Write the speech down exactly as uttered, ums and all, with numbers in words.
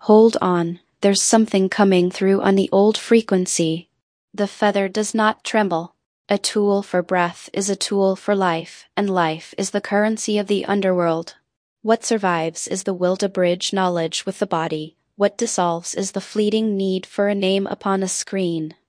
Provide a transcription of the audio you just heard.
Hold on, there's something coming through on the old frequency. The feather does not tremble. A tool for breath is a tool for life, and life is the currency of the underworld. What survives is the will to bridge knowledge with the body. What dissolves is the fleeting need for a name upon a screen.